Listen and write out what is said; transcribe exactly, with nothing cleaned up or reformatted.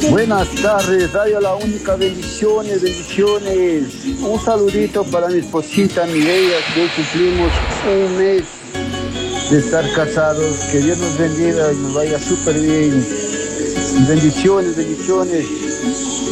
Buenas tardes, Radio La Única, bendiciones, bendiciones. Un saludito para mi esposita Mireia, que hoy cumplimos un mes de estar casados. Que Dios nos bendiga y nos vaya súper bien. Bendiciones, bendiciones.